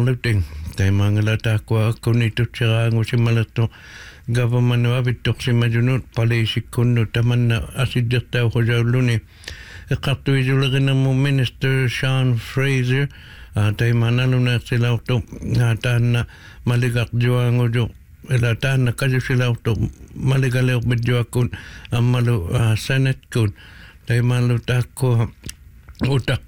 luting. Tai mangalata kwa kunito tsirango si malato government wabitok si majunut palisikunu tamanna asidirta hojauluni. Qattu izulagina mu Minister Sean Fraser tai manaluna silauto tanna maligak juango jo ila tanna kajo silauto maligalew medjuakun amalu Senate kun tai malu tako utak